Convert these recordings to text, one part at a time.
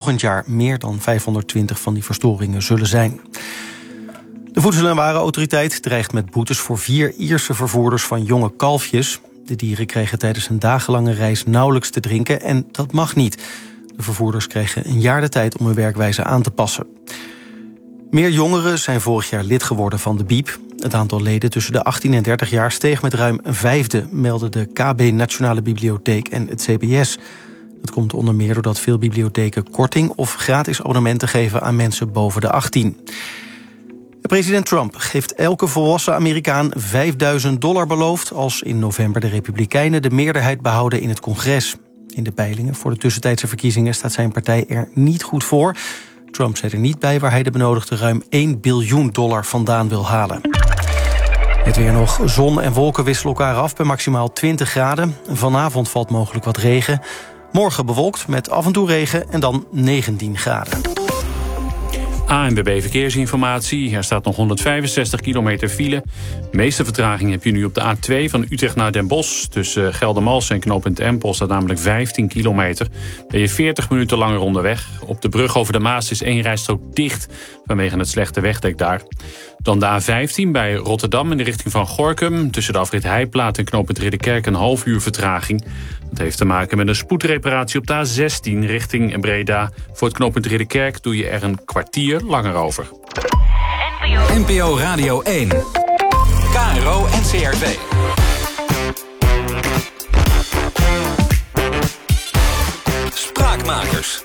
volgend jaar meer dan 520 van die verstoringen zullen zijn. De Voedsel- en Warenautoriteit dreigt met boetes voor 4 Ierse vervoerders van jonge kalfjes. De dieren kregen tijdens een dagenlange reis nauwelijks te drinken en dat mag niet. De vervoerders kregen een jaar de tijd om hun werkwijze aan te passen. Meer jongeren zijn vorig jaar lid geworden van de BIEB. Het aantal leden tussen de 18 en 30 jaar steeg met ruim een vijfde, melden de KB Nationale Bibliotheek en het CBS. Dat komt onder meer doordat veel bibliotheken korting of gratis abonnementen geven aan mensen boven de 18. President Trump geeft elke volwassen Amerikaan $5.000 beloofd als in november de Republikeinen de meerderheid behouden in het congres. In de peilingen voor de tussentijdse verkiezingen staat zijn partij er niet goed voor. Trump zei er niet bij waar hij de benodigde ruim $1 biljoen vandaan wil halen. Het weer nog. Zon en wolken wisselen elkaar af bij maximaal 20 graden. Vanavond valt mogelijk wat regen. Morgen bewolkt met af en toe regen en dan 19 graden. ANWB Verkeersinformatie. Er staat nog 165 kilometer file. De meeste vertraging heb je nu op de A2 van Utrecht naar Den Bosch. Tussen Geldermalsen en knooppunt Empel staat namelijk 15 kilometer. Ben je 40 minuten langer onderweg. Op de brug over de Maas is 1 rijstrook dicht vanwege het slechte wegdek daar. Dan de A15 bij Rotterdam in de richting van Gorinchem. Tussen de afrit Heijplaat en knooppunt Ridderkerk een half uur vertraging. Dat heeft te maken met een spoedreparatie op de A16 richting Breda. Voor het knooppunt Ridderkerk doe je er een kwartier langer over. NPO Radio 1. KRO NCRV. Spraakmakers.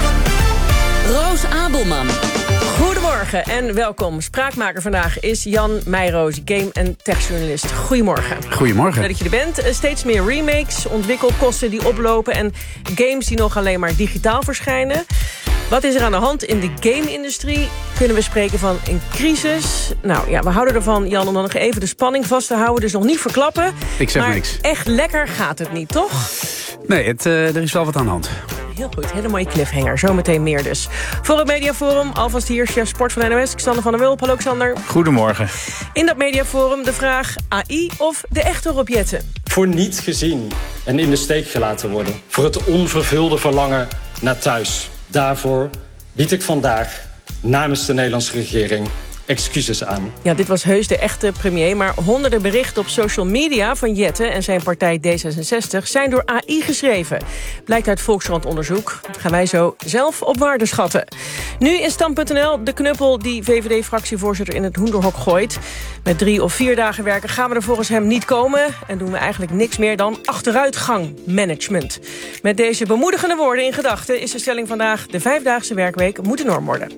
Roos Abelman. Goedemorgen en welkom. Spraakmaker vandaag is Jan Meijroos, game- en techjournalist. Goedemorgen. Goedemorgen. Leuk dat je er bent. Steeds meer remakes, ontwikkelkosten die oplopen en games die nog alleen maar digitaal verschijnen. Wat is er aan de hand in de game-industrie? Kunnen we spreken van een crisis? Nou ja, we houden ervan, Jan, om dan nog even de spanning vast te houden. Dus nog niet verklappen. Ik zeg maar niks. Echt lekker gaat het niet, toch? Nee, er is wel wat aan de hand. Heel goed, hele mooie cliffhanger. Zometeen meer dus. Voor het Mediaforum, alvast hier, chef sport van NOS, Xander van der Wulp. Hallo Xander. Goedemorgen. In dat Mediaforum de vraag AI of de echte Rob Jetten? Voor niet gezien en in de steek gelaten worden. Voor het onvervulde verlangen naar thuis. Daarvoor bied ik vandaag namens de Nederlandse regering excuses aan. Ja, dit was heus de echte premier, maar honderden berichten op social media van Jetten en zijn partij D66 zijn door AI geschreven. Blijkt uit Volkskrant onderzoek. Gaan wij zo zelf op waarde schatten. Nu in Stand.nl de knuppel die VVD-fractievoorzitter in het hoenderhok gooit. Met 3 of 4 dagen werken gaan we er volgens hem niet komen en doen we eigenlijk niks meer dan achteruitgangmanagement. Met deze bemoedigende woorden in gedachten is de stelling vandaag: de 5-daagse werkweek moet de norm worden.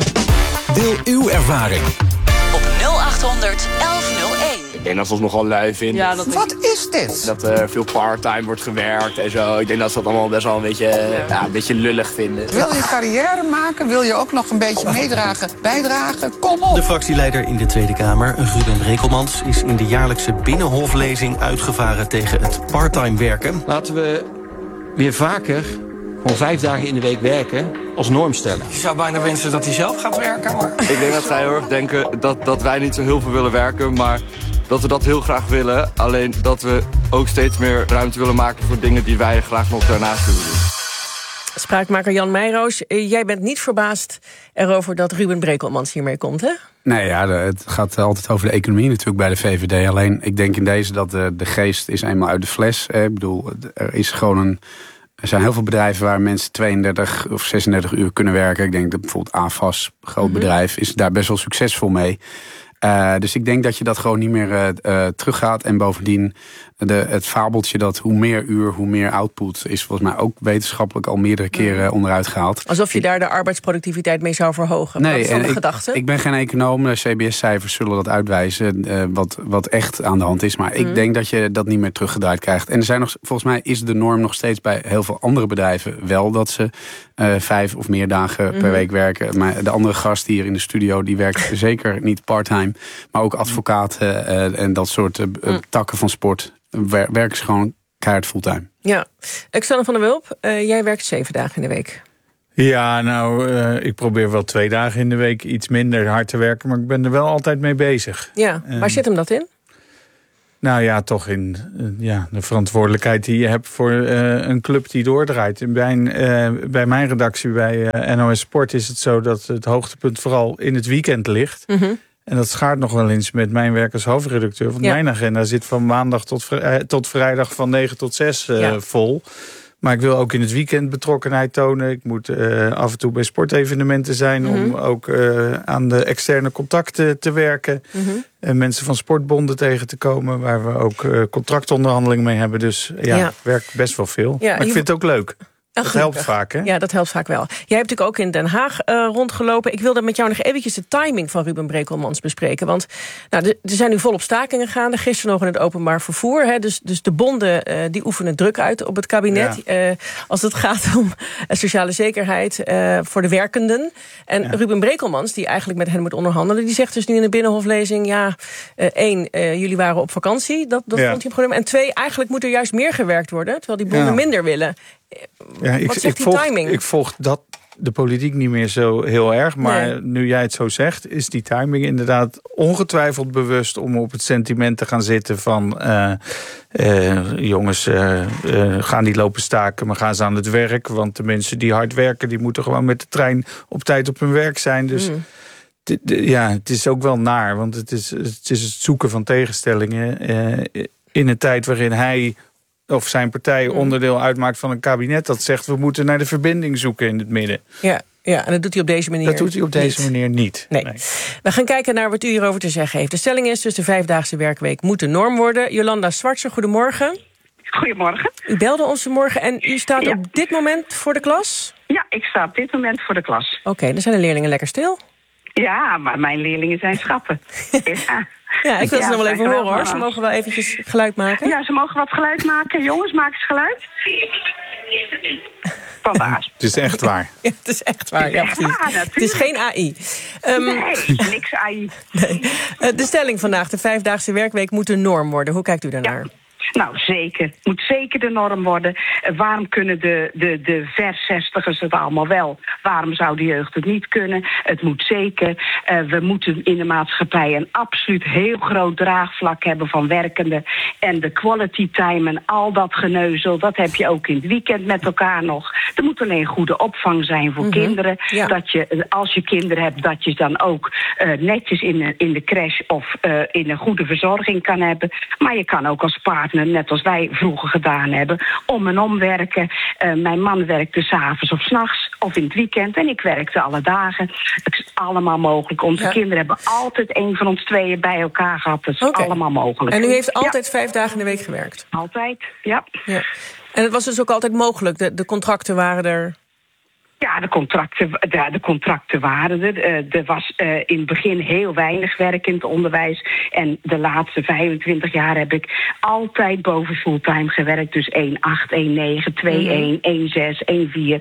Deel uw ervaring op 0800 1101. Ik denk dat ze ons nogal lui vinden. Ja, Wat is dit? Dat er veel part-time wordt gewerkt en zo. Ik denk dat ze dat allemaal best wel een beetje lullig vinden. Wil je carrière maken? Wil je ook nog een beetje bijdragen? Kom op! De fractieleider in de Tweede Kamer, Ruben Brekelmans, is in de jaarlijkse Binnenhoflezing uitgevaren tegen het parttime werken. Laten we weer vaker gewoon 5 dagen in de week werken als norm stellen. Je zou bijna wensen dat hij zelf gaat werken, maar... Ik denk dat zij heel erg denken dat wij niet zo heel veel willen werken, maar dat we dat heel graag willen. Alleen dat we ook steeds meer ruimte willen maken voor dingen die wij graag nog daarnaast willen doen. Spraakmaker Jan Meijroos, jij bent niet verbaasd erover dat Ruben Brekelmans hiermee komt, hè? Nee, ja, het gaat altijd over de economie natuurlijk bij de VVD. Alleen, ik denk in deze dat de geest is eenmaal uit de fles. Ik bedoel, er zijn heel veel bedrijven waar mensen 32 of 36 uur kunnen werken. Ik denk dat bijvoorbeeld AFAS, een groot bedrijf, is daar best wel succesvol mee. Dus ik denk dat je dat gewoon niet meer teruggaat. En bovendien het fabeltje dat hoe meer uur, hoe meer output is volgens mij ook wetenschappelijk al meerdere keren onderuit gehaald. Alsof je daar de arbeidsproductiviteit mee zou verhogen. Nee, dat is dan de gedachte. Ik ben geen econoom. De CBS-cijfers zullen dat uitwijzen. Wat echt aan de hand is. Maar ik denk dat je dat niet meer teruggedraaid krijgt. En er zijn volgens mij is de norm nog steeds bij heel veel andere bedrijven wel dat ze 5 of meer dagen per week werken. Maar de andere gast hier in de studio die werkt zeker niet part-time. Maar ook advocaten en dat soort takken van sport werken ze gewoon keihard fulltime. Ja. Xander van der Wulp, jij werkt 7 dagen in de week. Ja, nou, ik probeer wel 2 dagen in de week iets minder hard te werken, maar ik ben er wel altijd mee bezig. Ja, waar zit hem dat in? Nou ja, toch in de verantwoordelijkheid die je hebt voor een club die doordraait. Bij mijn redactie bij NOS Sport is het zo dat het hoogtepunt vooral in het weekend ligt. Mm-hmm. En dat schaart nog wel eens met mijn werk als hoofdredacteur. Want mijn agenda zit van maandag tot vrijdag van 9 tot 6 vol. Maar ik wil ook in het weekend betrokkenheid tonen. Ik moet af en toe bij sportevenementen zijn... om ook aan de externe contacten te werken. Mm-hmm. En mensen van sportbonden tegen te komen... waar we ook contractonderhandelingen mee hebben. Dus ik werk best wel veel. Ja, maar ik vind het ook leuk. Dat helpt vaak, hè? Ja, dat helpt vaak wel. Jij hebt natuurlijk ook in Den Haag rondgelopen. Ik wilde met jou nog eventjes de timing van Ruben Brekelmans bespreken. Want er zijn nu volop stakingen gaande. Gisteren nog in het openbaar vervoer. Hè. Dus de bonden die oefenen druk uit op het kabinet. Ja. Als het gaat om sociale zekerheid voor de werkenden. En Ruben Brekelmans, die eigenlijk met hen moet onderhandelen... die zegt dus nu in de Binnenhoflezing... 1, jullie waren op vakantie. Dat vond hij een probleem. En 2, eigenlijk moet er juist meer gewerkt worden... terwijl die bonden minder willen. Wat zegt die timing? Ik volg de politiek niet meer zo heel erg. Maar nu jij het zo zegt, is die timing inderdaad ongetwijfeld bewust... om op het sentiment te gaan zitten van... jongens, gaan niet lopen staken, maar gaan ze aan het werk. Want de mensen die hard werken, die moeten gewoon met de trein op tijd op hun werk zijn. Dus het is ook wel naar. Want het is het zoeken van tegenstellingen in een tijd waarin hij... of zijn partij onderdeel uitmaakt van een kabinet... dat zegt, we moeten naar de verbinding zoeken in het midden. Ja, en dat doet hij op deze manier niet. Dat doet hij op deze manier niet. Nee. We gaan kijken naar wat u hierover te zeggen heeft. De stelling is dus de 5-daagse werkweek moet de norm worden. Jolanda Zwartse, goedemorgen. Goedemorgen. U belde ons vanmorgen en u staat op dit moment voor de klas? Ja, ik sta op dit moment voor de klas. Oké, dan zijn de leerlingen lekker stil. Ja, maar mijn leerlingen zijn schappen. Ja, ik wil ze nog wel even horen, hoor. Ze mogen wel eventjes geluid maken. Ja, ze mogen wat geluid maken. Jongens, maak eens geluid. Vandaag. Het is echt waar. Ja, het is echt waar. Ja, precies. Het is geen AI. Nee, niks AI. Nee. De stelling vandaag, de 5-daagse werkweek moet een norm worden. Hoe kijkt u daarnaar? Ja. Nou, zeker. Het moet zeker de norm worden. Waarom kunnen de verzestigers het allemaal wel? Waarom zou de jeugd het niet kunnen? Het moet zeker. We moeten in de maatschappij een absoluut heel groot draagvlak hebben van werkenden. En de quality time en al dat geneuzel, dat heb je ook in het weekend met elkaar nog. Er moet alleen goede opvang zijn voor kinderen. Ja. Dat je, als je kinderen hebt, dat je dan ook netjes in de crash of in een goede verzorging kan hebben. Maar je kan ook als partner, net als wij vroeger gedaan hebben, om en om werken. Mijn man werkte 's avonds of 's nachts of in het weekend en ik werkte alle dagen. Het is allemaal mogelijk. Onze kinderen hebben altijd een van ons tweeën bij elkaar gehad. Dat is allemaal mogelijk. En u heeft altijd 5 dagen in de week gewerkt? Altijd, ja. En het was dus ook altijd mogelijk? De contracten waren er... Ja, de contracten waren er. Er was in het begin heel weinig werk in het onderwijs. En de laatste 25 jaar heb ik altijd boven fulltime gewerkt. Dus 1,8, 1,9, 2,1, 1,6, 1,4.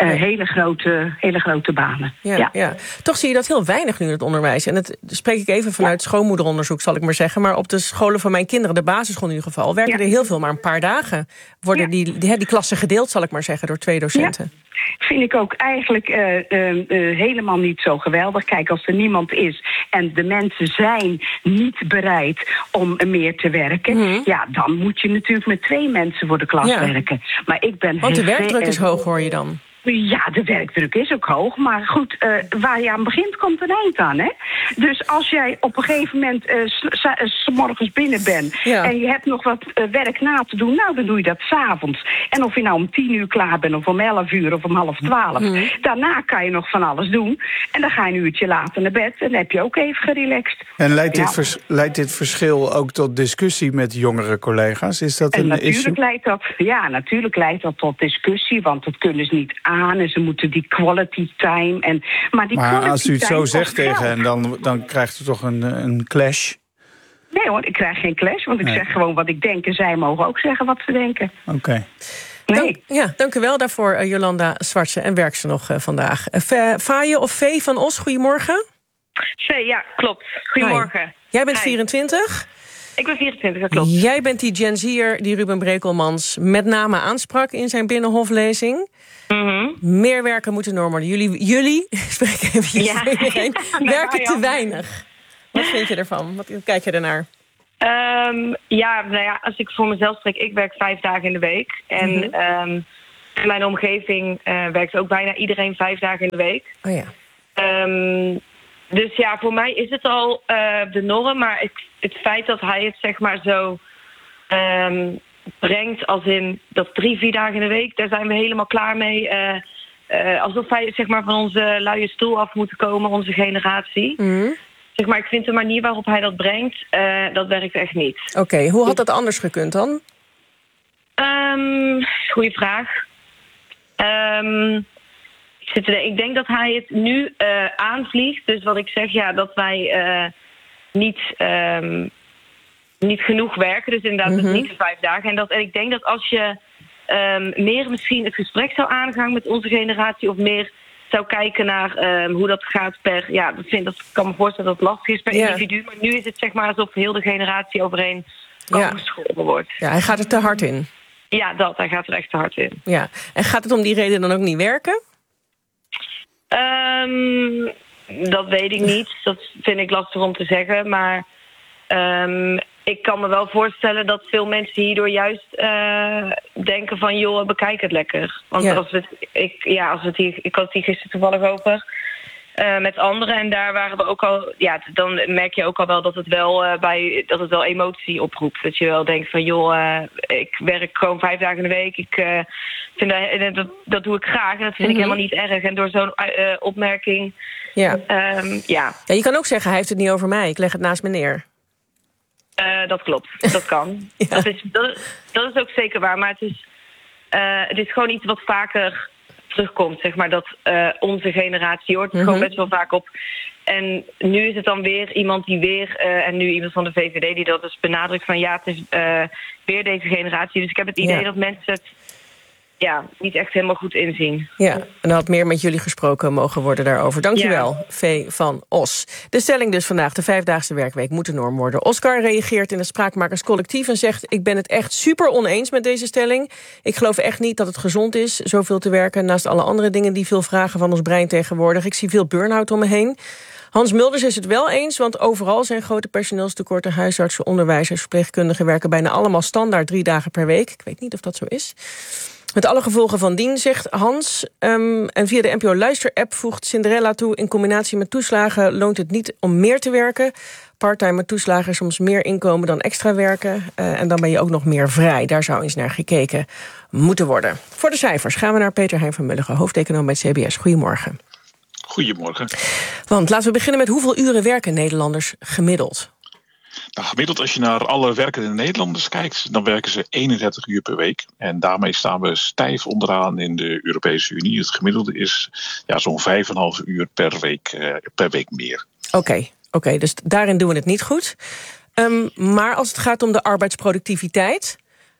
Hele grote banen. Ja. Toch zie je dat heel weinig nu in het onderwijs. En dat spreek ik even vanuit schoonmoederonderzoek, zal ik maar zeggen. Maar op de scholen van mijn kinderen, de basisschool in ieder geval, werken er heel veel maar een paar dagen. Worden die klassen gedeeld, zal ik maar zeggen, door 2 docenten. Ja. Vind ik ook eigenlijk helemaal niet zo geweldig. Kijk, als er niemand is en de mensen zijn niet bereid om meer te werken, dan moet je natuurlijk met 2 mensen voor de klas werken. Maar want de werkdruk is hoog, hoor je dan? Ja, de werkdruk is ook hoog. Maar goed, waar je aan begint, komt een eind aan, hè? Dus als jij op een gegeven moment 's morgens binnen bent en je hebt nog wat werk na te doen, nou, dan doe je dat 's avonds. En of je nou om 10 uur klaar bent, of om 11 uur, of om 11:30. Daarna kan je nog van alles doen. En dan ga je een uurtje later naar bed en dan heb je ook even gerelaxed. En leidt dit verschil ook tot discussie met jongere collega's? Is dat een issue? Natuurlijk leidt dat tot discussie, want dat kunnen ze niet aan en ze moeten die quality time. Maar als u het zo zegt tegen hen, dan krijgt u toch een clash? Nee hoor, ik krijg geen clash, want ik zeg gewoon wat ik denk en zij mogen ook zeggen wat ze denken. Oké. Nee. Dank u wel daarvoor, Jolanda Zwartse. En werkt ze nog vandaag. Faye of Vee van Os, goedemorgen. Ja, klopt. Goedemorgen. Hi. Jij bent 24? Ik ben 24, dat klopt. Jij bent die Gen Z'er die Ruben Brekelmans met name aansprak in zijn Binnenhoflezing. Meer werken moeten norm worden. Jullie spreek even werken te weinig. Wat vind je ervan? Wat kijk je ernaar? Als ik voor mezelf spreek, ik werk 5 dagen in de week. En in mijn omgeving werkt ook bijna iedereen 5 dagen in de week. Oh ja. Dus ja, voor mij is het al de norm. Maar het feit dat hij het zeg maar zo brengt als in dat 3-4 dagen in de week, daar zijn we helemaal klaar mee. Alsof wij zeg maar van onze luie stoel af moeten komen, onze generatie. Zeg maar, ik vind de manier waarop hij dat brengt, dat werkt echt niet. Oké, hoe had dat anders gekund dan? Goeie vraag. Ik denk dat hij het nu aanvliegt. Dus wat ik zeg, dat wij niet genoeg werken. Dus inderdaad, dus niet de 5 dagen. En ik denk dat als je meer misschien het gesprek zou aangaan met onze generatie, of meer zou kijken naar hoe dat gaat per... Ja, dat kan me voorstellen dat het lastig is per individu. Maar nu is het zeg maar alsof heel de generatie overeen geschoren wordt. Ja, hij gaat er te hard in. Ja, hij gaat er echt te hard in. Ja, en gaat het om die reden dan ook niet werken? Dat weet ik niet. Dat vind ik lastig om te zeggen. Maar ik kan me wel voorstellen dat veel mensen hierdoor juist denken van, joh, bekijk het lekker. Want ik had het hier gisteren toevallig over met anderen. En daar waren we ook al, dan merk je ook al wel dat het wel emotie oproept. Dat je wel denkt van, joh, ik werk gewoon 5 dagen in de week. Ik vind dat doe ik graag en dat vind ik helemaal niet erg. En door zo'n opmerking... Ja, je kan ook zeggen, hij heeft het niet over mij. Ik leg het naast me neer. Dat klopt, dat kan. Dat is ook zeker waar, maar het is gewoon iets wat vaker terugkomt, zeg maar, dat onze generatie hoort gewoon best wel vaak op. En nu is het dan weer iemand en nu iemand van de VVD die dat dus benadrukt van, het is weer deze generatie. Dus ik heb het idee dat mensen het niet echt helemaal goed inzien. Ja, en er had meer met jullie gesproken mogen worden daarover. Dankjewel, V. van Os. De stelling dus vandaag, de 5-daagse werkweek moet de norm worden. Oscar reageert in het Spraakmakerscollectief en zegt, ik ben het echt super oneens met deze stelling. Ik geloof echt niet dat het gezond is zoveel te werken, naast alle andere dingen die veel vragen van ons brein tegenwoordig. Ik zie veel burn-out om me heen. Hans Mulders is het wel eens, want overal zijn grote personeelstekorten. Huisartsen, onderwijzers, verpleegkundigen werken bijna allemaal standaard 3 dagen per week. Ik weet niet of dat zo is. Met alle gevolgen van dien, zegt Hans. En via de NPO Luister-app voegt Cinderella toe, in combinatie met toeslagen loont het niet om meer te werken. Parttime met toeslagen soms meer inkomen dan extra werken. En dan ben je ook nog meer vrij. Daar zou eens naar gekeken moeten worden. Voor de cijfers gaan we naar Peter Hein van Mulligen, hoofdeconoom bij het CBS. Goedemorgen. Goedemorgen. Want laten we beginnen met hoeveel uren werken Nederlanders gemiddeld? Nou, gemiddeld als je naar alle werkende Nederlanders kijkt, dan werken ze 31 uur per week. En daarmee staan we stijf onderaan in de Europese Unie. Het gemiddelde is zo'n 5,5 uur per week meer. Oké, dus daarin doen we het niet goed. Maar als het gaat om de arbeidsproductiviteit,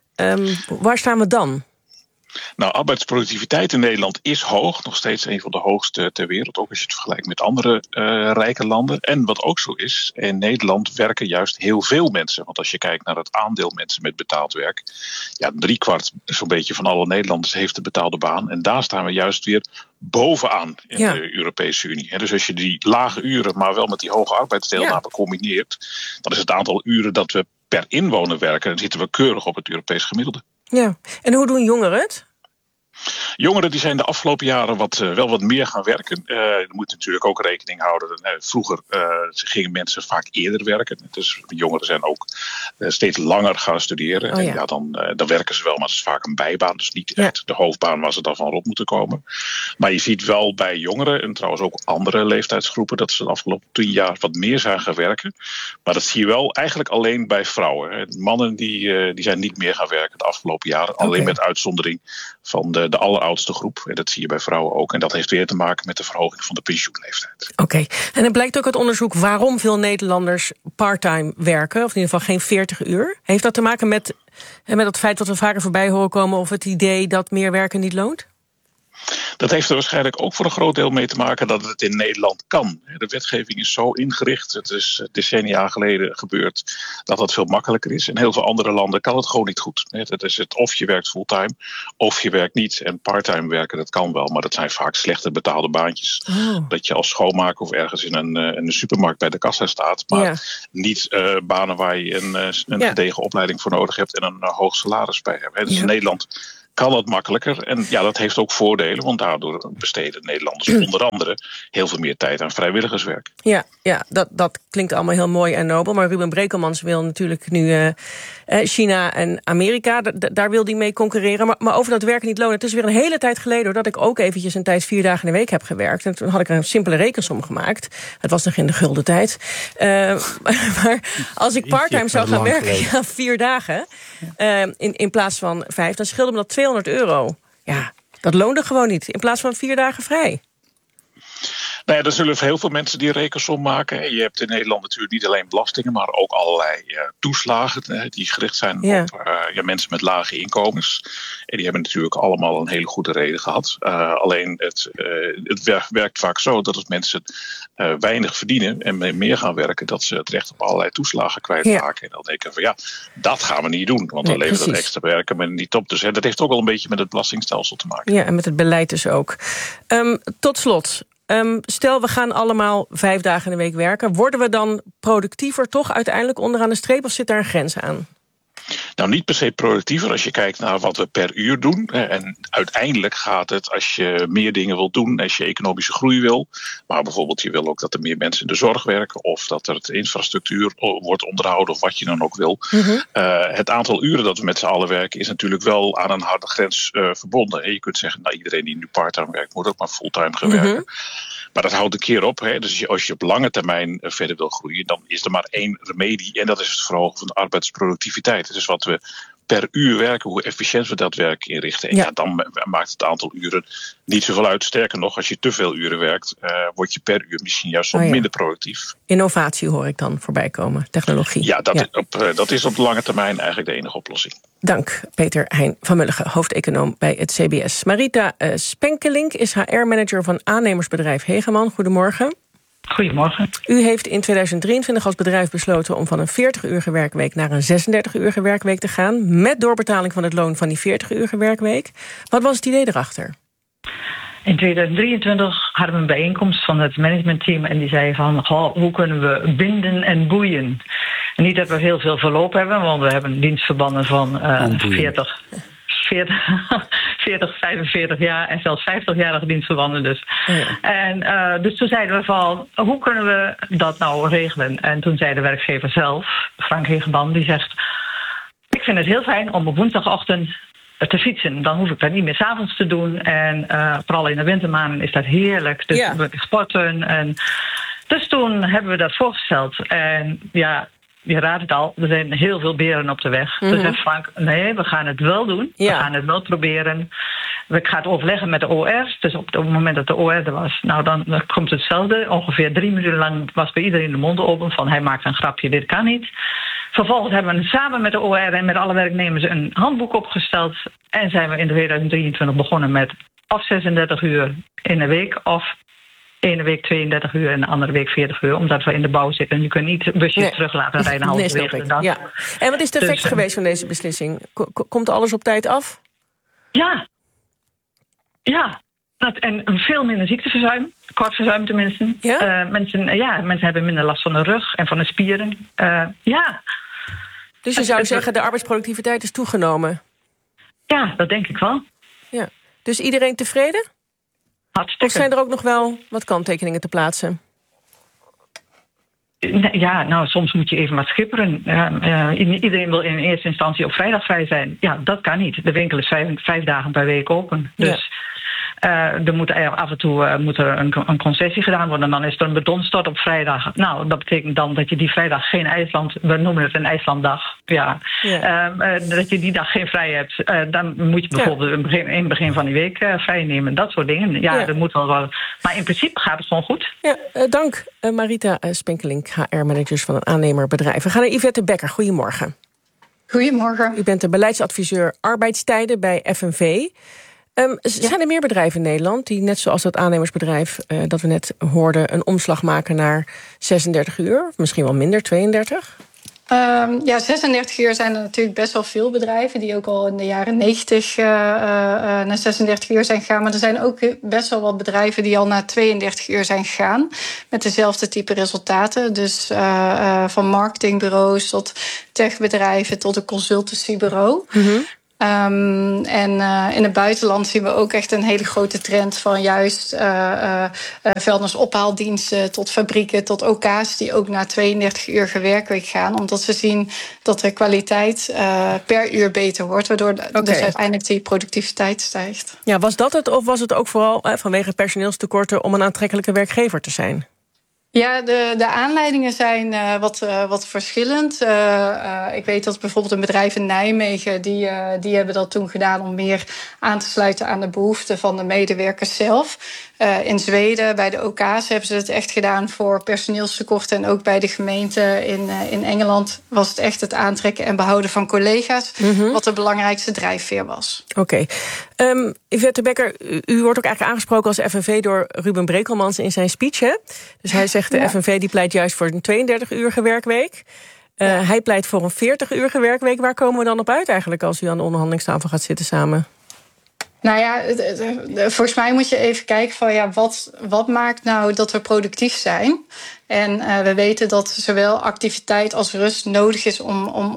waar staan we dan? Nou, arbeidsproductiviteit in Nederland is hoog. Nog steeds een van de hoogste ter wereld. Ook als je het vergelijkt met andere rijke landen. En wat ook zo is, in Nederland werken juist heel veel mensen. Want als je kijkt naar het aandeel mensen met betaald werk. 3/4 zo'n beetje van alle Nederlanders heeft een betaalde baan. En daar staan we juist weer bovenaan in de Europese Unie. En dus als je die lage uren, maar wel met die hoge arbeidsdeelname combineert, dan is het aantal uren dat we per inwoner werken, dan zitten we keurig op het Europees gemiddelde. Ja, en hoe doen jongeren het? Jongeren die zijn de afgelopen jaren wel wat meer gaan werken. Je moet natuurlijk ook rekening houden. Vroeger gingen mensen vaak eerder werken. Dus jongeren zijn ook steeds langer gaan studeren. En dan werken ze wel, maar het is vaak een bijbaan. Dus niet echt de hoofdbaan waar ze dan van op moeten komen. Maar je ziet wel bij jongeren, en trouwens ook andere leeftijdsgroepen, dat ze de afgelopen 10 jaar wat meer zijn gaan werken. Maar dat zie je wel eigenlijk alleen bij vrouwen. Mannen die zijn niet meer gaan werken de afgelopen jaren. Alleen met uitzondering van de alleroudste groep. En dat zie je bij vrouwen ook. En dat heeft weer te maken met de verhoging van de pensioenleeftijd. Oké. En het blijkt ook uit onderzoek waarom veel Nederlanders parttime werken. Of in ieder geval geen 40 uur. Heeft dat te maken met het feit wat we vaker voorbij horen komen, of het idee dat meer werken niet loont? Dat heeft er waarschijnlijk ook voor een groot deel mee te maken dat het in Nederland kan. De wetgeving is zo ingericht, het is decennia geleden gebeurd, dat het veel makkelijker is. In heel veel andere landen kan het gewoon niet goed. Het is het of je werkt fulltime, of je werkt niet. En parttime werken, dat kan wel, maar dat zijn vaak slechter betaalde baantjes. Dat je als schoonmaker of ergens in een supermarkt bij de kassa staat, maar niet banen waar je een gedegen opleiding voor nodig hebt en een hoog salaris bij hebt. Dus in Nederland kan het makkelijker. En ja, dat heeft ook voordelen, want daardoor besteden Nederlanders onder andere heel veel meer tijd aan vrijwilligerswerk. Ja, dat klinkt allemaal heel mooi en nobel. Maar Ruben Brekelmans wil natuurlijk nu China en Amerika. Daar wil hij mee concurreren. Maar over dat werken niet lonen. Het is weer een hele tijd geleden dat ik ook eventjes een tijd 4 dagen in de week heb gewerkt. En toen had ik een simpele rekensom gemaakt. Het was nog in de gulden tijd. Maar als ik parttime zou gaan werken, 4 dagen in plaats van 5, dan scheelde me dat €200. Ja, dat loonde gewoon niet. In plaats van 4 dagen vrij. Nou ja, er zullen heel veel mensen die rekensom maken. Je hebt in Nederland natuurlijk niet alleen belastingen, maar ook allerlei toeslagen die gericht zijn op mensen met lage inkomens. En die hebben natuurlijk allemaal een hele goede reden gehad. Alleen het werkt vaak zo dat als mensen weinig verdienen en meer gaan werken, dat ze het recht op allerlei toeslagen kwijtraken. En dan denken van dat gaan we niet doen, want dan leveren we extra werken maar niet op. Dus dat heeft ook wel een beetje met het belastingstelsel te maken. Ja, en met het beleid dus ook. Tot slot. Stel, we gaan allemaal 5 dagen in de week werken. Worden we dan productiever toch uiteindelijk onderaan de streep, of zit daar een grens aan? Nou, niet per se productiever als je kijkt naar wat we per uur doen. En uiteindelijk gaat het, als je meer dingen wil doen, als je economische groei wil, maar bijvoorbeeld je wil ook dat er meer mensen in de zorg werken, of dat er de infrastructuur wordt onderhouden, of wat je dan ook wil. Het aantal uren dat we met z'n allen werken is natuurlijk wel aan een harde grens verbonden. Je kunt zeggen, nou, iedereen die nu parttime werkt, moet ook maar fulltime gaan werken. Maar dat houdt een keer op. Dus als je op lange termijn verder wil groeien, dan is er maar 1 remedie. En dat is het verhogen van de arbeidsproductiviteit. Dus wat we per uur werken, hoe efficiënt we dat werk inrichten. En dan maakt het aantal uren niet zoveel uit. Sterker nog, als je te veel uren werkt, word je per uur misschien juist minder productief. Innovatie hoor ik dan voorbij komen, technologie. Ja, dat is op de lange termijn eigenlijk de enige oplossing. Dank, Peter Hein van Mulligen, hoofdeconoom bij het CBS. Marita Spenkelink is HR-manager van aannemersbedrijf Hegeman. Goedemorgen. Goedemorgen. U heeft in 2023 als bedrijf besloten om van een 40-uurige werkweek naar een 36-uurige werkweek te gaan, met doorbetaling van het loon van die 40-uurige werkweek. Wat was het idee erachter? In 2023 hadden we een bijeenkomst van het managementteam en die zei van, hoe kunnen we binden en boeien? En niet dat we heel veel verloop hebben, want we hebben dienstverbanden van 40, 45 jaar en zelfs 50-jarige dienstverbanden dus. En dus toen zeiden we van, hoe kunnen we dat nou regelen? En toen zei de werkgever zelf, Frank Hegeman, die zegt, ik vind het heel fijn om op woensdagochtend te fietsen. Dan hoef ik dat niet meer 's avonds te doen. En vooral in de wintermaanden is dat heerlijk. Dus we sporten. En dus toen hebben we dat voorgesteld. En ja, je raadt het al, er zijn heel veel beren op de weg. Dus zegt Frank, nee, we gaan het wel doen. We gaan het wel proberen. Ik ga het overleggen met de OR. Dus op het moment dat de OR er was, nou dan komt hetzelfde. Ongeveer 3 minuten lang was bij iedereen de mond open van, hij maakt een grapje, dit kan niet. Vervolgens hebben we samen met de OR en met alle werknemers een handboek opgesteld. En zijn we in 2023 begonnen met of 36 uur in de week, of ene week 32 uur en de andere week 40 uur. Omdat we in de bouw zitten. Je kunt niet busjes terug laten rijden halverwege de dag. Ja. En wat is het effect geweest van deze beslissing? Komt alles op tijd af? Ja. En veel minder ziekteverzuim. Kort verzuim tenminste. Ja? Mensen hebben minder last van de rug en van de spieren. Dus je zou zeggen, de arbeidsproductiviteit is toegenomen? Ja, dat denk ik wel. Ja. Dus iedereen tevreden? Hartstikke. Of zijn er ook nog wel wat kanttekeningen te plaatsen? Ja, nou, soms moet je even wat schipperen. Iedereen wil in eerste instantie op vrijdag vrij zijn. Ja, dat kan niet. De winkel is 5 dagen per week open. Dus er moet af en toe een concessie gedaan worden. En dan is er een betonstort op vrijdag. Nou, dat betekent dan dat je die vrijdag geen IJsland, we noemen het een IJslanddag. Dat je die dag geen vrij hebt. Dan moet je bijvoorbeeld in het begin van die week vrij nemen. Dat soort dingen. Dat moet wel. Maar in principe gaat het gewoon goed. Ja, dank Marita Spenkelink, HR-managers van een aannemerbedrijf. We gaan naar Yvette Becker. Goedemorgen. Goedemorgen. U bent de beleidsadviseur arbeidstijden bij FNV. Zijn er meer bedrijven in Nederland die, net zoals dat aannemersbedrijf dat we net hoorden, een omslag maken naar 36 uur? Misschien wel minder, 32? 36 uur zijn er natuurlijk best wel veel bedrijven die ook al in de jaren 90 naar 36 uur zijn gegaan. Maar er zijn ook best wel wat bedrijven die al naar 32 uur zijn gegaan met dezelfde type resultaten. Dus van marketingbureaus tot techbedrijven tot een consultancybureau. Mm-hmm. En in het buitenland zien we ook echt een hele grote trend van juist vuilnisophaaldiensten tot fabrieken, tot OK's die ook naar 32 uur werkweek gaan. Omdat ze zien dat de kwaliteit per uur beter wordt, waardoor dus uiteindelijk die productiviteit stijgt. Ja, was dat het of was het ook vooral vanwege personeelstekorten om een aantrekkelijke werkgever te zijn? Ja, de aanleidingen zijn wat verschillend. Ik weet dat bijvoorbeeld een bedrijf in Nijmegen, die hebben dat toen gedaan om meer aan te sluiten aan de behoeften van de medewerkers zelf. In Zweden, bij de OK's, hebben ze het echt gedaan voor personeelstekorten. En ook bij de gemeente in Engeland was het echt het aantrekken en behouden van collega's, wat de belangrijkste drijfveer was. Oké. Yvette Bekker, u wordt ook eigenlijk aangesproken als FNV door Ruben Brekelmans in zijn speech, hè? Dus hij zegt de FNV die pleit juist voor een 32-uurige werkweek. Hij pleit voor een 40-uurige werkweek. Waar komen we dan op uit eigenlijk als u aan de onderhandelingstafel gaat zitten samen? Nou ja, volgens mij moet je even kijken van wat maakt nou dat we productief zijn. En we weten dat zowel activiteit als rust nodig is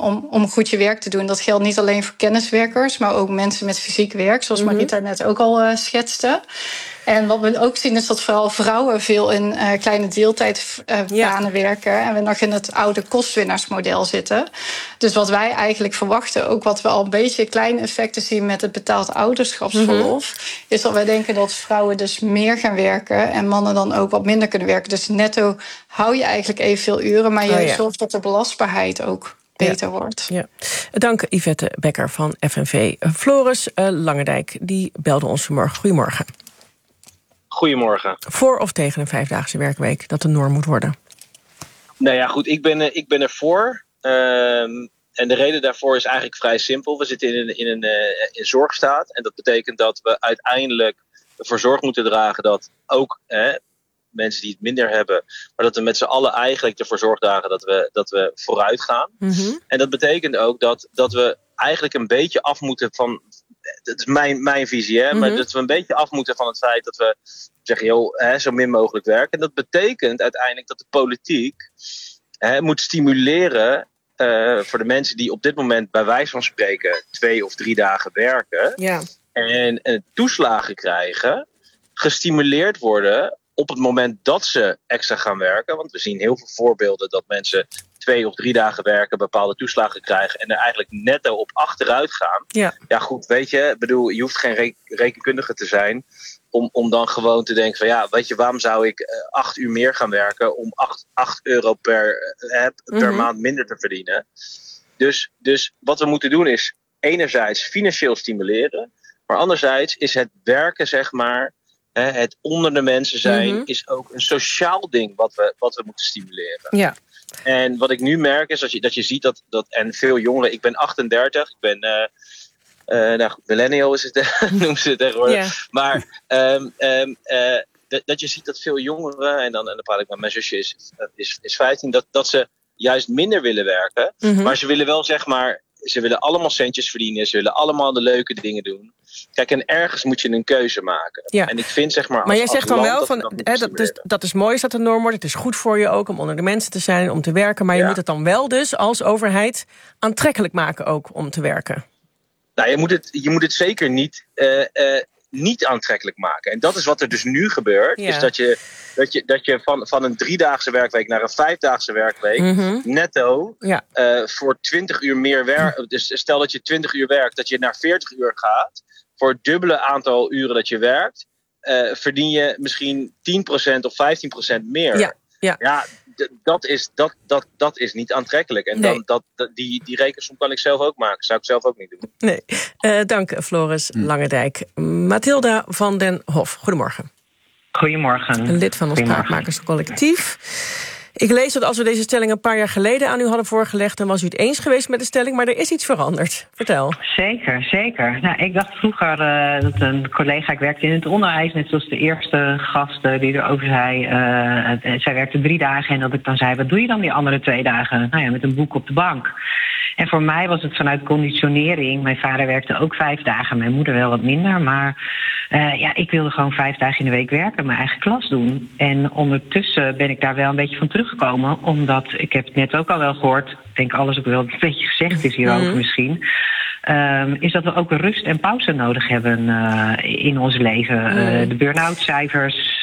om goed je werk te doen. Dat geldt niet alleen voor kenniswerkers, maar ook mensen met fysiek werk, zoals Marita net ook al schetste. En wat we ook zien is dat vooral vrouwen veel in kleine deeltijdbanen werken. En we nog in het oude kostwinnaarsmodel zitten. Dus wat wij eigenlijk verwachten, ook wat we al een beetje kleine effecten zien met het betaald ouderschapsverlof, is dat wij denken dat vrouwen dus meer gaan werken en mannen dan ook wat minder kunnen werken. Dus netto hou je eigenlijk evenveel uren, maar je zorgt dat de belastbaarheid ook beter wordt. Ja. Dank Yvette Bekker van FNV. Floris Langendijk, die belde ons vanmorgen. Goedemorgen. Goedemorgen. Voor of tegen een 5-daagse werkweek dat de norm moet worden? Nou ja, goed, ik ben ervoor. En de reden daarvoor is eigenlijk vrij simpel. We zitten in een zorgstaat. En dat betekent dat we uiteindelijk ervoor zorg moeten dragen dat ook mensen die het minder hebben, maar dat we met z'n allen eigenlijk ervoor zorg dragen dat we vooruit gaan. Mm-hmm. En dat betekent ook dat we eigenlijk een beetje af moeten van, dat is mijn visie, hè, maar dat we een beetje af moeten van het feit dat we zeggen, zo min mogelijk werken. En dat betekent uiteindelijk dat de politiek moet stimuleren voor de mensen die op dit moment bij wijze van spreken 2 of 3 dagen werken en toeslagen krijgen, gestimuleerd worden op het moment dat ze extra gaan werken. Want we zien heel veel voorbeelden dat mensen 2 of 3 dagen werken, bepaalde toeslagen krijgen en er eigenlijk netto op achteruit gaan. Ja goed, weet je, bedoel, je hoeft geen rekenkundige te zijn om dan gewoon te denken van weet je, waarom zou ik 8 uur meer gaan werken om 8 euro per maand minder te verdienen. Dus wat we moeten doen is enerzijds financieel stimuleren, maar anderzijds is het werken, zeg maar, het onder de mensen zijn, is ook een sociaal ding wat we moeten stimuleren. Ja. En wat ik nu merk is dat je ziet dat en veel jongeren, ik ben 38, ik ben millennial is het, noemen ze het tegenwoordig. Yeah. Maar dat je ziet dat veel jongeren, en dan praat ik met mijn zusje, is 15, dat ze juist minder willen werken. Maar ze willen wel, zeg maar, ze willen allemaal centjes verdienen, ze willen allemaal de leuke dingen doen. Kijk, en ergens moet je een keuze maken. Ja. En ik vind, zeg maar, jij zegt dan wel van, dat is mooi, is dat de norm wordt. Het is goed voor je ook om onder de mensen te zijn, om te werken. Maar je moet het dan wel dus als overheid aantrekkelijk maken ook om te werken. Nou, je moet het zeker niet aantrekkelijk maken. En dat is wat er dus nu gebeurt. Is dat je van een 3-daagse werkweek naar een 5-daagse werkweek netto voor 20 uur meer werkt. Dus stel dat je 20 uur werkt, dat je naar 40 uur gaat. Voor het dubbele aantal uren dat je werkt, verdien je misschien 10% of 15% meer. Ja, dat is niet aantrekkelijk. En die rekensom kan ik zelf ook maken. Zou ik zelf ook niet doen. Nee. Dank Floris Langendijk. Mathilda van den Hof, goedemorgen. Goedemorgen. Een lid van ons Praatmakerscollectief. Ik lees dat als we deze stelling een paar jaar geleden aan u hadden voorgelegd, dan was u het eens geweest met de stelling, maar er is iets veranderd. Vertel. Zeker. Nou, ik dacht vroeger dat een collega, ik werkte in het onderwijs, net zoals de eerste gast die erover zei. Zij werkte 3 dagen en dat ik dan zei, wat doe je dan die andere 2 dagen? Nou ja, met een boek op de bank. En voor mij was het vanuit conditionering. Mijn vader werkte ook 5 dagen, mijn moeder wel wat minder. Maar ik wilde gewoon 5 dagen in de week werken, mijn eigen klas doen. En ondertussen ben ik daar wel een beetje van teruggekomen. Omdat, ik heb het net ook al wel gehoord, ik denk alles ook wel een beetje gezegd is hierover misschien. Is dat we ook rust en pauze nodig hebben in ons leven. De burn-out cijfers.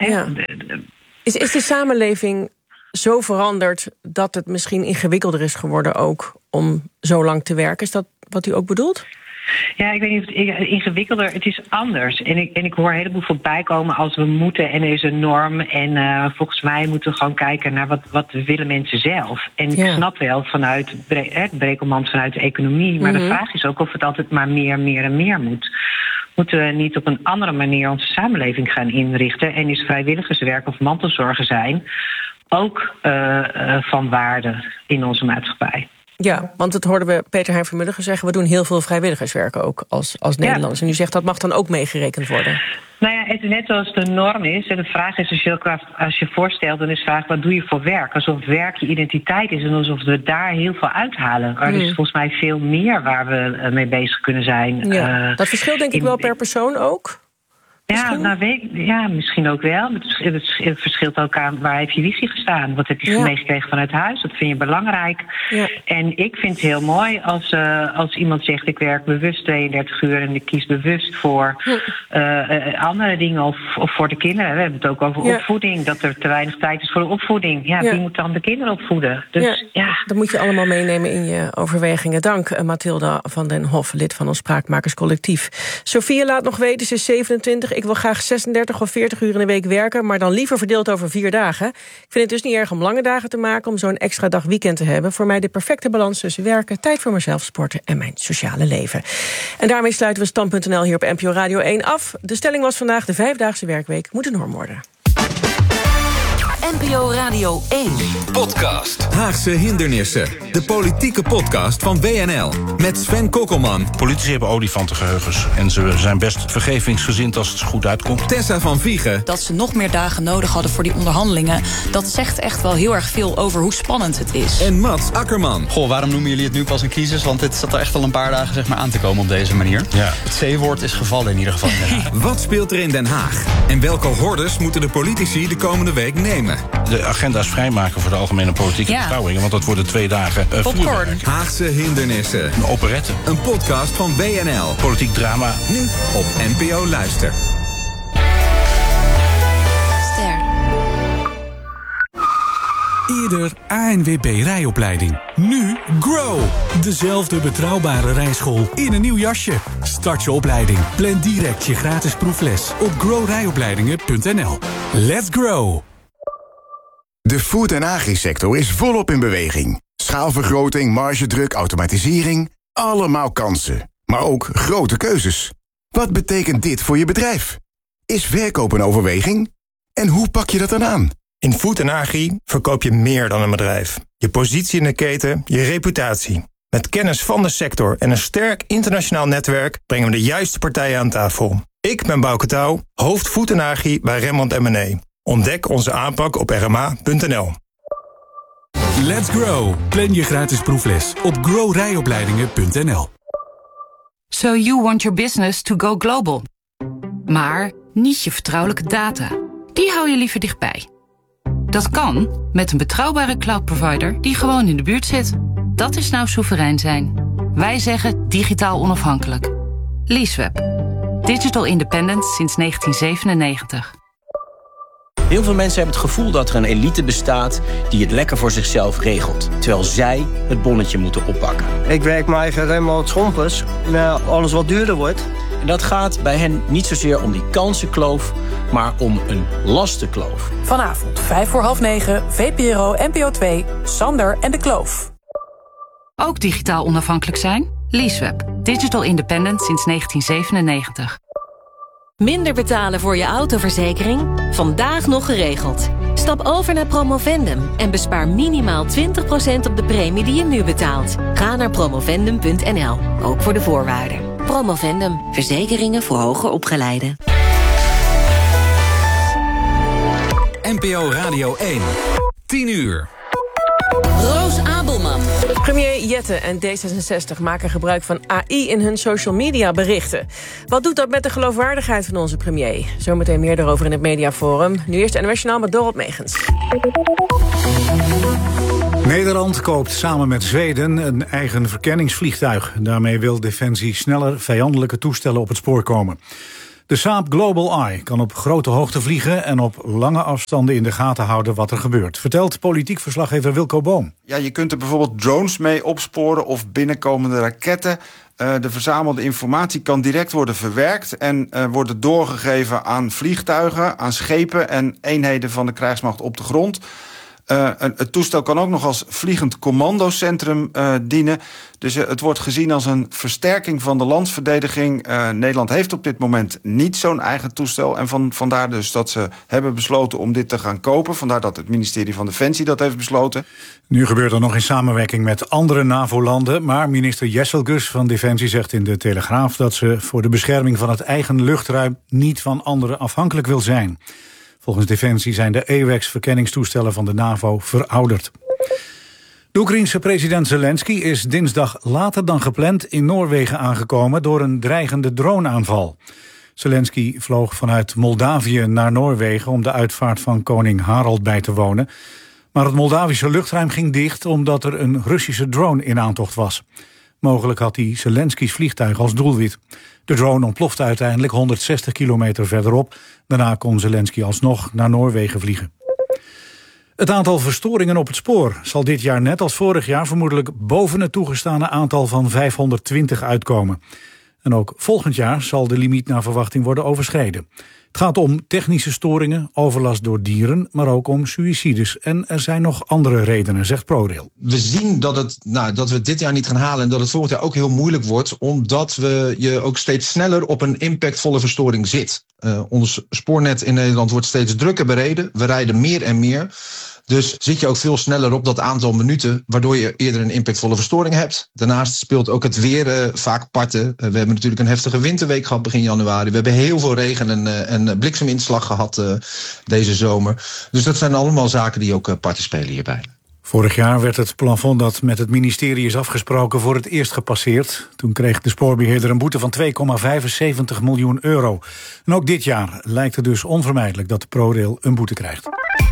Is de samenleving zo veranderd dat het misschien ingewikkelder is geworden ook om zo lang te werken? Is dat wat u ook bedoelt? Ja, ik weet niet of het ingewikkelder, het is anders. En ik hoor een heleboel voorbij komen als we moeten en er is een norm. En volgens mij moeten we gewoon kijken naar wat willen mensen zelf. En ik snap wel vanuit het Brekelmans vanuit de economie. Maar de vraag is ook of het altijd maar meer en meer moet. Moeten we niet op een andere manier onze samenleving gaan inrichten? En is vrijwilligerswerk of mantelzorgen zijn ook van waarde in onze maatschappij? Ja, want dat hoorden we Peter Hein Vermulligen zeggen. We doen heel veel vrijwilligerswerk ook als Nederlanders. En u zegt dat mag dan ook meegerekend worden. Nou ja, het is net zoals de norm is. En de vraag is, als je voorstelt, dan is de vraag, wat doe je voor werk? Alsof werk je identiteit is en alsof we daar heel veel uithalen. Er is volgens mij veel meer waar we mee bezig kunnen zijn. Ja, dat verschilt denk ik wel per persoon ook. Ja, misschien ook wel. Het verschilt ook aan waar heb je wifi gestaan. Wat heb je meegekregen vanuit huis? Dat vind je belangrijk. Ja. En ik vind het heel mooi als iemand zegt, ik werk bewust 32 uur en ik kies bewust voor andere dingen of voor de kinderen. We hebben het ook over opvoeding. Dat er te weinig tijd is voor de opvoeding. Ja, wie moet dan de kinderen opvoeden? Dus, dat moet je allemaal meenemen in je overwegingen. Dank, Mathilda van den Hof, lid van ons Spraakmakerscollectief. Sophia laat nog weten, ze is 27. Ik wil graag 36 of 40 uur in de week werken, maar dan liever verdeeld over 4 dagen. Ik vind het dus niet erg om lange dagen te maken, om zo'n extra dag weekend te hebben. Voor mij de perfecte balans tussen werken, tijd voor mezelf, sporten en mijn sociale leven. En daarmee sluiten we Stand.nl hier op NPO Radio 1 af. De stelling was vandaag, de 5-daagse werkweek moet de norm worden. NPO Radio 1. Podcast. Haagse hindernissen. De politieke podcast van WNL. Met Sven Kokkelman. Politici hebben olifantengeheugens. En ze zijn best vergevingsgezind als het goed uitkomt. Tessa van Viegen. Dat ze nog meer dagen nodig hadden voor die onderhandelingen. Dat zegt echt wel heel erg veel over hoe spannend het is. En Mats Akkerman. Goh, waarom noemen jullie het nu pas een crisis? Want dit zat er echt al een paar dagen aan te komen op deze manier. Ja. Het C-woord is gevallen in ieder geval. Wat speelt er in Den Haag? En welke hordes moeten de politici de komende week nemen? De agenda's vrijmaken voor de algemene politieke beschouwingen. Want dat worden 2 dagen vuurwerk. Haagse hindernissen. Een operette. Een podcast van WNL. Politiek drama. Nu op NPO Luister. Eerder ANWB rijopleiding. Nu Grow. Dezelfde betrouwbare rijschool in een nieuw jasje. Start je opleiding. Plan direct je gratis proefles op growrijopleidingen.nl. Let's grow. De food- en agri-sector is volop in beweging. Schaalvergroting, margedruk, automatisering. Allemaal kansen. Maar ook grote keuzes. Wat betekent dit voor je bedrijf? Is verkoop een overweging? En hoe pak je dat dan aan? In Food en Agri verkoop je meer dan een bedrijf. Je positie in de keten, je reputatie. Met kennis van de sector en een sterk internationaal netwerk brengen we de juiste partijen aan tafel. Ik ben Bouke Touw, hoofd Food en Agri bij Rembrandt M&A. Ontdek onze aanpak op rma.nl. Let's grow. Plan je gratis proefles op growrijopleidingen.nl. So you want your business to go global. Maar niet je vertrouwelijke data. Die hou je liever dichtbij. Dat kan met een betrouwbare cloud provider die gewoon in de buurt zit. Dat is nou soeverein zijn. Wij zeggen digitaal onafhankelijk. Leaseweb. Digital independent sinds 1997. Heel veel mensen hebben het gevoel dat er een elite bestaat die het lekker voor zichzelf regelt. Terwijl zij het bonnetje moeten oppakken. Ik werk mijn eigen Rembrandt Schompers, maar alles wat duurder wordt. En dat gaat bij hen niet zozeer om die kansenkloof, maar om een lastenkloof. Vanavond 8:55, VPRO NPO 2, Sander en de Kloof. Ook digitaal onafhankelijk zijn? Leaseweb. Digital independent sinds 1997. Minder betalen voor je autoverzekering? Vandaag nog geregeld. Stap over naar Promovendum en bespaar minimaal 20% op de premie die je nu betaalt. Ga naar promovendum.nl, ook voor de voorwaarden. Promovendum, verzekeringen voor hoger opgeleiden. NPO Radio 1, 10 uur. Roos Abelman. Premier Jette en D66 maken gebruik van AI in hun social media berichten. Wat doet dat met de geloofwaardigheid van onze premier? Zometeen meer daarover in het Mediaforum. Nu eerst NOS Journaal met Dorot Megens. Nederland koopt samen met Zweden een eigen verkenningsvliegtuig. Daarmee wil Defensie sneller vijandelijke toestellen op het spoor komen. De Saab Global Eye kan op grote hoogte vliegen en op lange afstanden in de gaten houden wat er gebeurt. Vertelt politiek verslaggever Wilco Boom. Ja, je kunt er bijvoorbeeld drones mee opsporen of binnenkomende raketten. De verzamelde informatie kan direct worden verwerkt en worden doorgegeven aan vliegtuigen, aan schepen en eenheden van de krijgsmacht op de grond. Het toestel kan ook nog als vliegend commandocentrum dienen. Dus het wordt gezien als een versterking van de landsverdediging. Nederland heeft op dit moment niet zo'n eigen toestel. En vandaar dus dat ze hebben besloten om dit te gaan kopen. Vandaar dat het ministerie van Defensie dat heeft besloten. Nu gebeurt er nog in samenwerking met andere NAVO-landen. Maar minister Jesselgus van Defensie zegt in de Telegraaf dat ze voor de bescherming van het eigen luchtruim niet van anderen afhankelijk wil zijn. Volgens Defensie zijn de AWACS-verkenningstoestellen van de NAVO verouderd. De Oekraïense president Zelensky is dinsdag later dan gepland in Noorwegen aangekomen door een dreigende droneaanval. Zelensky vloog vanuit Moldavië naar Noorwegen om de uitvaart van koning Harald bij te wonen. Maar het Moldavische luchtruim ging dicht omdat er een Russische drone in aantocht was. Mogelijk had hij Zelensky's vliegtuig als doelwit. De drone ontplofte uiteindelijk 160 kilometer verderop. Daarna kon Zelensky alsnog naar Noorwegen vliegen. Het aantal verstoringen op het spoor zal dit jaar net als vorig jaar vermoedelijk boven het toegestane aantal van 520 uitkomen. En ook volgend jaar zal de limiet naar verwachting worden overschreden. Het gaat om technische storingen, overlast door dieren, maar ook om suïcides. En er zijn nog andere redenen, zegt ProRail. We zien dat we het dit jaar niet gaan halen en dat het volgend jaar ook heel moeilijk wordt, omdat je ook steeds sneller op een impactvolle verstoring zit. Ons spoornet in Nederland wordt steeds drukker bereden. We rijden meer en meer. Dus zit je ook veel sneller op dat aantal minuten, waardoor je eerder een impactvolle verstoring hebt. Daarnaast speelt ook het weer vaak parten. We hebben natuurlijk een heftige winterweek gehad begin januari. We hebben heel veel regen en blikseminslag gehad deze zomer. Dus dat zijn allemaal zaken die ook parten spelen hierbij. Vorig jaar werd het plafond dat met het ministerie is afgesproken voor het eerst gepasseerd. Toen kreeg de spoorbeheerder een boete van 2,75 miljoen euro. En ook dit jaar lijkt het dus onvermijdelijk dat ProRail een boete krijgt.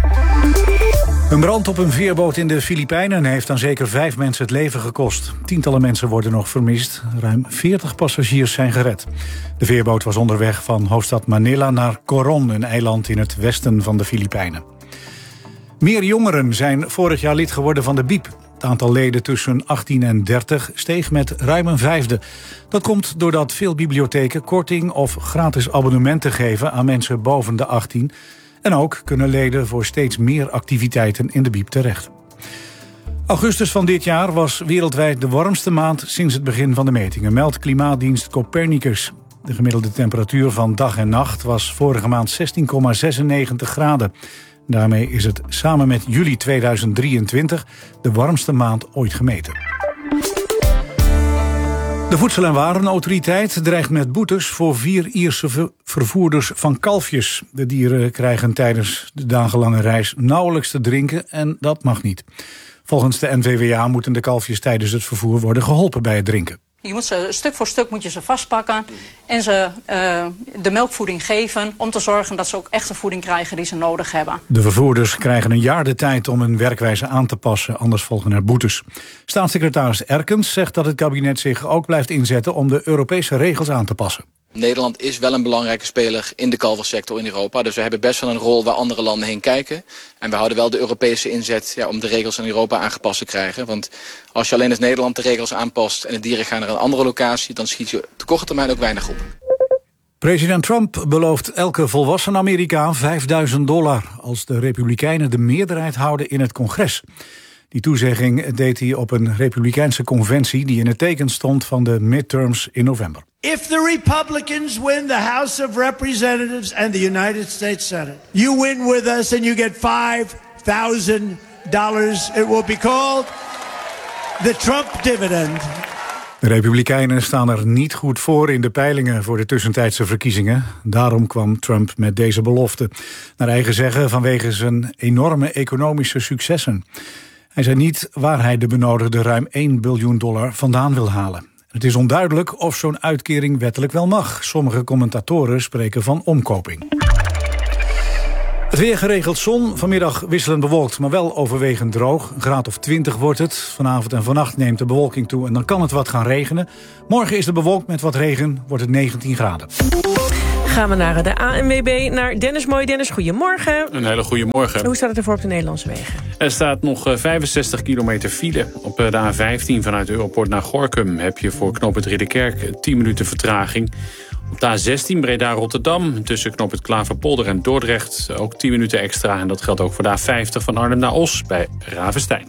Een brand op een veerboot in de Filipijnen heeft aan zeker 5 mensen het leven gekost. Tientallen mensen worden nog vermist. Ruim 40 passagiers zijn gered. De veerboot was onderweg van hoofdstad Manila naar Coron, een eiland in het westen van de Filipijnen. Meer jongeren zijn vorig jaar lid geworden van de BIEB. Het aantal leden tussen 18 en 30 steeg met ruim een vijfde. Dat komt doordat veel bibliotheken korting of gratis abonnementen geven aan mensen boven de 18... En ook kunnen leden voor steeds meer activiteiten in de BIEB terecht. Augustus van dit jaar was wereldwijd de warmste maand sinds het begin van de metingen, meldt klimaatdienst Copernicus. De gemiddelde temperatuur van dag en nacht was vorige maand 16,96 graden. Daarmee is het samen met juli 2023 de warmste maand ooit gemeten. De Voedsel- en Warenautoriteit dreigt met boetes voor 4 Ierse vervoerders van kalfjes. De dieren krijgen tijdens de dagenlange reis nauwelijks te drinken en dat mag niet. Volgens de NVWA moeten de kalfjes tijdens het vervoer worden geholpen bij het drinken. Je moet ze stuk voor stuk vastpakken en ze de melkvoeding geven om te zorgen dat ze ook echt de voeding krijgen die ze nodig hebben. De vervoerders krijgen een jaar de tijd om hun werkwijze aan te passen, anders volgen er boetes. Staatssecretaris Erkens zegt dat het kabinet zich ook blijft inzetten om de Europese regels aan te passen. Nederland is wel een belangrijke speler in de kalversector in Europa. Dus we hebben best wel een rol waar andere landen heen kijken. En we houden wel de Europese inzet om de regels in Europa aangepast te krijgen. Want als je alleen als Nederland de regels aanpast en de dieren gaan naar een andere locatie, dan schiet je op de korte termijn ook weinig op. President Trump belooft elke volwassen Amerikaan $5.000 als de Republikeinen de meerderheid houden in het congres. Die toezegging deed hij op een republikeinse conventie die in het teken stond van de midterms in november. If the Republicans win the House of Representatives and the United States Senate, you win with us and you get $5,000. It will be called the Trump dividend. De Republikeinen staan er niet goed voor in de peilingen voor de tussentijdse verkiezingen. Daarom kwam Trump met deze belofte. Naar eigen zeggen vanwege zijn enorme economische successen. Hij zei niet waar hij de benodigde ruim $1 biljoen vandaan wil halen. Het is onduidelijk of zo'n uitkering wettelijk wel mag. Sommige commentatoren spreken van omkoping. Het weer geregeld zon, vanmiddag wisselend bewolkt, maar wel overwegend droog. Een graad of 20 wordt het. Vanavond en vannacht neemt de bewolking toe en dan kan het wat gaan regenen. Morgen is het bewolkt met wat regen, wordt het 19 graden. Gaan we naar de ANWB, naar Dennis Mooi. Dennis, goedemorgen. Een hele goede morgen. Hoe staat het ervoor op de Nederlandse wegen? Er staat nog 65 kilometer file. Op de A15 vanuit Europort naar Gorinchem heb je voor knooppunt Ridderkerk 10 minuten vertraging. Op de A16 Breda-Rotterdam tussen knooppunt Klaverpolder en Dordrecht ook 10 minuten extra. En dat geldt ook voor de A50 van Arnhem naar Os bij Ravenstein.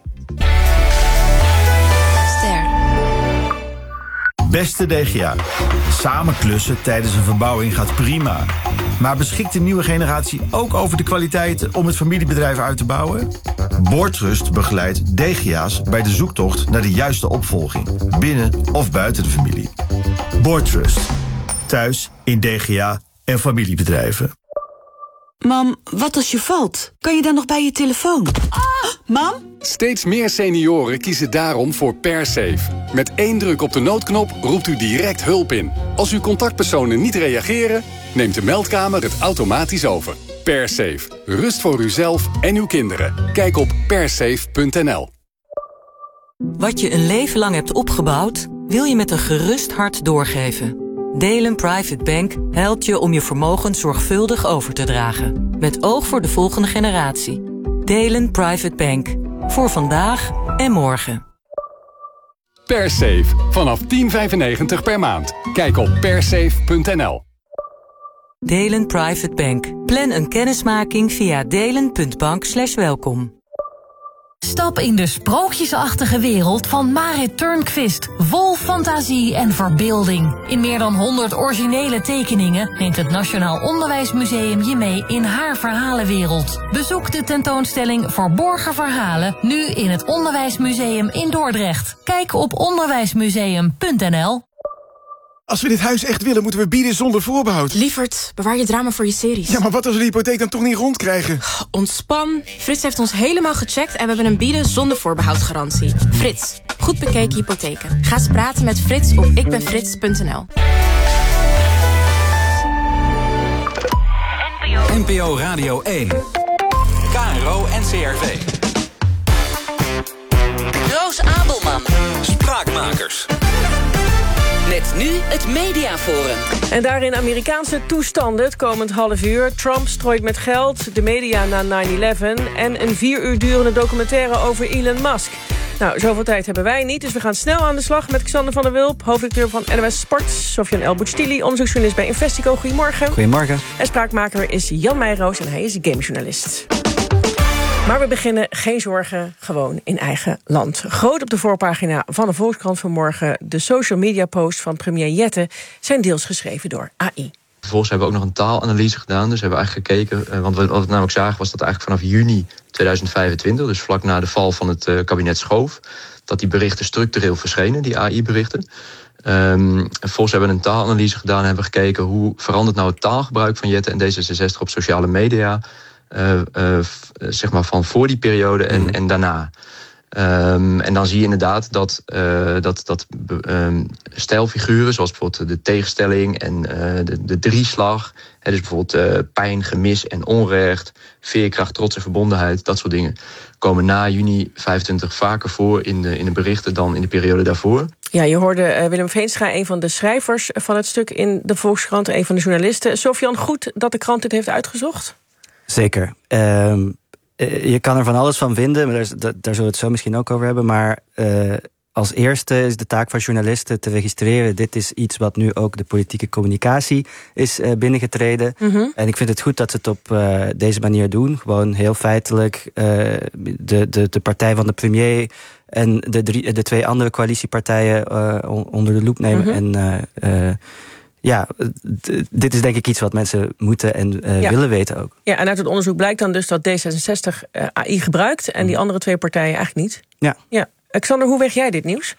Beste DGA, samen klussen tijdens een verbouwing gaat prima. Maar beschikt de nieuwe generatie ook over de kwaliteiten om het familiebedrijf uit te bouwen? Boortrust begeleidt DGA's bij de zoektocht naar de juiste opvolging, binnen of buiten de familie. Boortrust, thuis in DGA en familiebedrijven. Mam, wat als je valt? Kan je dan nog bij je telefoon? Mam? Steeds meer senioren kiezen daarom voor PerSafe. Met 1 druk op de noodknop roept u direct hulp in. Als uw contactpersonen niet reageren, neemt de meldkamer het automatisch over. PerSafe. Rust voor uzelf en uw kinderen. Kijk op persafe.nl. Wat je een leven lang hebt opgebouwd, wil je met een gerust hart doorgeven. Delen Private Bank helpt je om je vermogen zorgvuldig over te dragen. Met oog voor de volgende generatie. Delen Private Bank. Voor vandaag en morgen. PerSafe. Vanaf $10,95 per maand. Kijk op persafe.nl. Delen Private Bank. Plan een kennismaking via delen.bank/welkom. Stap in de sprookjesachtige wereld van Marit Turnquist. Vol fantasie en verbeelding. In meer dan 100 originele tekeningen neemt het Nationaal Onderwijsmuseum je mee in haar verhalenwereld. Bezoek de tentoonstelling Verborgen Verhalen nu in het Onderwijsmuseum in Dordrecht. Kijk op onderwijsmuseum.nl. Als we dit huis echt willen, moeten we bieden zonder voorbehoud. Lievert, bewaar je drama voor je series. Ja, maar wat als we de hypotheek dan toch niet rondkrijgen? Ontspan. Frits heeft ons helemaal gecheckt en we hebben een bieden zonder voorbehoud garantie. Frits, goed bekeken hypotheken. Ga eens praten met Frits op ikbenfrits.nl. NPO Radio 1. KRO NCRV. Roos Abelman. Spraakmakers. Met nu het Mediaforum. En daarin Amerikaanse toestanden het komend half uur. Trump strooit met geld, de media na 9/11... en een 4 uur durende documentaire over Elon Musk. Nou, zoveel tijd hebben wij niet, dus we gaan snel aan de slag... met Xander van der Wulp, hoofdredacteur van NOS Sport... Sofian El-Boutstili, onderzoeksjournalist bij Investico. Goedemorgen. Goedemorgen. En spraakmaker is Jan Meijroos en hij is gamejournalist. Maar we beginnen, geen zorgen, gewoon in eigen land. Groot op de voorpagina van de Volkskrant vanmorgen... de social media posts van premier Jette zijn deels geschreven door AI. Vervolgens hebben we ook nog een taalanalyse gedaan. Dus hebben we eigenlijk gekeken, want wat we namelijk zagen... was dat eigenlijk vanaf juni 2025, dus vlak na de val van het kabinet Schoof... dat die berichten structureel verschenen, die AI-berichten. Vervolgens hebben we een taalanalyse gedaan en hebben we gekeken... hoe verandert nou het taalgebruik van Jette en D66 op sociale media... zeg maar van voor die periode en daarna. En dan zie je inderdaad dat stijlfiguren... zoals bijvoorbeeld de tegenstelling en de drieslag... dus bijvoorbeeld pijn, gemis en onrecht... veerkracht, trots en verbondenheid, dat soort dingen... komen na juni 25 vaker voor in de berichten dan in de periode daarvoor. Ja, je hoorde Willem Veenstra, een van de schrijvers van het stuk in de Volkskrant... een van de journalisten. Sofian, goed dat de krant dit heeft uitgezocht? Zeker. Je kan er van alles van vinden, maar daar zullen we het zo misschien ook over hebben. Maar als eerste is de taak van journalisten te registreren. Dit is iets wat nu ook de politieke communicatie is binnengetreden. Mm-hmm. En ik vind het goed dat ze het op deze manier doen. Gewoon heel feitelijk de partij van de premier en de twee andere coalitiepartijen onder de loep nemen. Mm-hmm. Dit is denk ik iets wat mensen moeten en willen weten ook. Ja, en uit het onderzoek blijkt dan dus dat D66 AI gebruikt en die andere twee partijen eigenlijk niet. Ja. Xander, hoe weeg jij dit nieuws?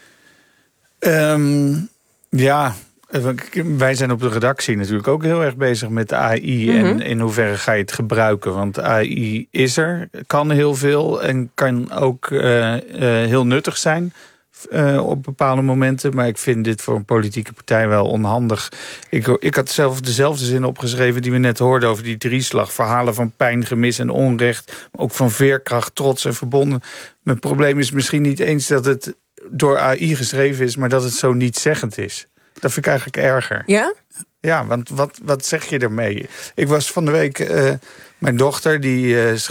Wij zijn op de redactie natuurlijk ook heel erg bezig met AI. Mm-hmm. En in hoeverre ga je het gebruiken? Want AI is er, kan heel veel en kan ook heel nuttig zijn op bepaalde momenten. Maar ik vind dit voor een politieke partij wel onhandig. Ik had zelf dezelfde zin opgeschreven die we net hoorden over die drieslag. Verhalen van pijn, gemis en onrecht. Maar ook van veerkracht, trots en verbonden. Mijn probleem is misschien niet eens dat het door AI geschreven is, maar dat het zo nietszeggend is. Dat vind ik eigenlijk erger. Ja? Ja, want wat zeg je ermee? Ik was van de week... mijn dochter die schreef